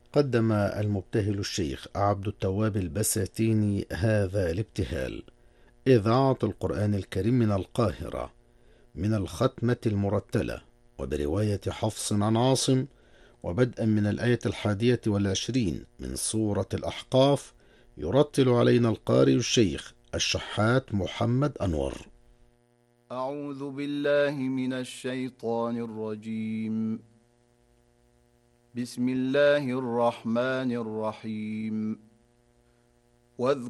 قدم المبتهل الشيخ عبد التواب البساتيني هذا الابتهال: إذاعة القرآن الكريم من القاهرة، من الختمة المرتلة، وبرواية حفص عن عاصم، وبدءا من الآية 21 من سورة الأحقاف. يرتل علينا القارئ الشيخ الشحات محمد أنور. أعوذ بالله من الشيطان الرجيم. بسم الله الرحمن الرحيم. واذكر